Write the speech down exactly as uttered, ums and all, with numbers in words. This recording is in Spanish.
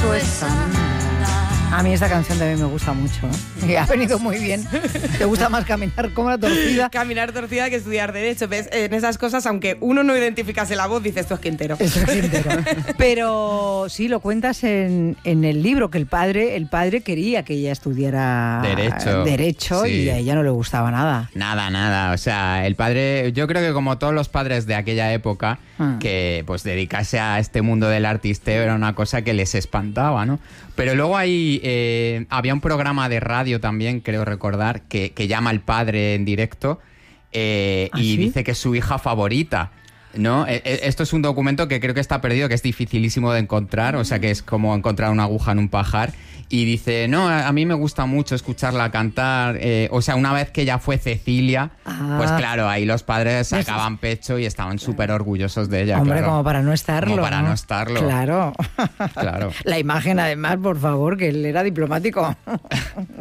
Suezana. A mí esta canción también me gusta mucho, ¿eh? Y ha venido muy bien. ¿Te gusta más caminar como la torcida? Caminar torcida que estudiar Derecho. ¿Ves? En esas cosas, aunque uno no identificase la voz, dices, esto es Quintero. Esto es Quintero. Pero sí, lo cuentas en, en el libro, que el padre, el padre quería que ella estudiara Derecho, derecho sí. Y a ella no le gustaba nada. Nada, nada. O sea, el padre, yo creo que como todos los padres de aquella época, ah. que pues dedicarse a este mundo del artisteo era una cosa que les espantaba, ¿no? Pero luego ahí eh, había un programa de radio también, creo recordar, que, que llama al padre en directo eh, ¿Ah, y sí? dice que es su hija favorita, ¿no? Eh, eh, esto es un documento que creo que está perdido, que es dificilísimo de encontrar, o sea que es como encontrar una aguja en un pajar. Y dice, no, a mí me gusta mucho escucharla cantar. Eh, o sea, una vez que ya fue Cecilia, ah. pues claro, ahí los padres sacaban pecho y estaban súper orgullosos de ella. Hombre, claro. como para no estarlo. Como para ¿no? no estarlo. Claro. Claro. La imagen, además, por favor, que él era diplomático.